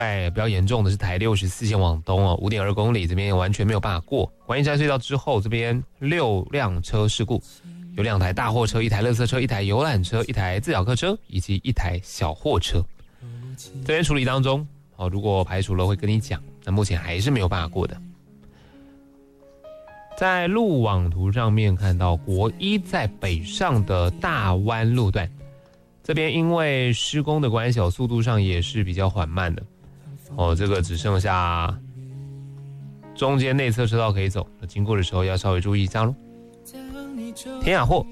比较严重的是台64线往东哦，5.2公里这边完全没有办法过。观音山隧道之后，这边6辆车事故，有2台大货车、1台垃圾车、1台游览车、1台自小客车以及1台小货车。这边处理当中，如果排除了会跟你讲，那目前还是没有办法过的。在路网图上面看到国一在北上的大湾路段，这边因为施工的关系，速度上也是比较缓慢的。这个只剩下中间内侧车道可以走，经过的时候要稍微注意一下咯。田雅霍